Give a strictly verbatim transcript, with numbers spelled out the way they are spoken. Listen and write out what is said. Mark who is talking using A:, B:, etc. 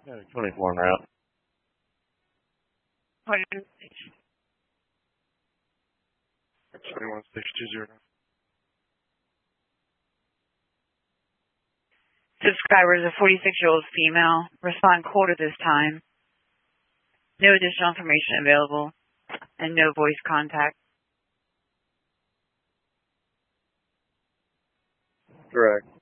A: Yeah, twenty-four en route.
B: twenty-one six two zero.
C: Subscriber is a forty-six-year-old female. Respond cold at this time. No additional information available, and no voice contact.
A: Correct.